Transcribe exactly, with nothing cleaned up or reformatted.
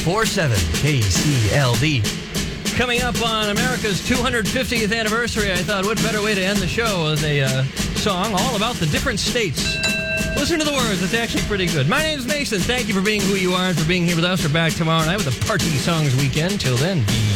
four seven K C L D. Coming up on America's two hundred fiftieth anniversary, I thought what better way to end the show with a uh, song all about the different states. Listen to the words. It's actually pretty good. My name's Mason. Thank you for being who you are and for being here with us. We're back tomorrow night with a Party Songs Weekend. Till then, be